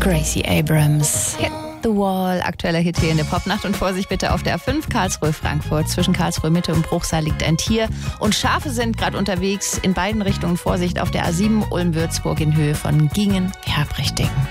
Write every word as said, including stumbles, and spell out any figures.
Gracie Abrams. Hit the Wall, aktueller Hit hier in der Popnacht. Und Vorsicht bitte auf der A fünf Karlsruhe-Frankfurt. Zwischen Karlsruhe Mitte und Bruchsal liegt ein Tier. Und Schafe sind gerade unterwegs. In beiden Richtungen Vorsicht auf der A sieben Ulm-Würzburg in Höhe von Gingen-Herbrichting.